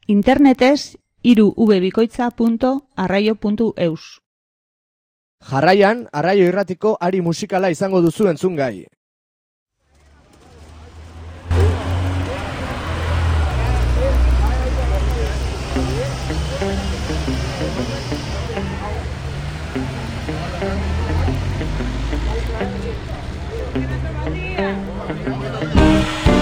Internetez www.arraio.eus. Jarraian, Arraio Irratiko ari musikala izango duzu entzungai.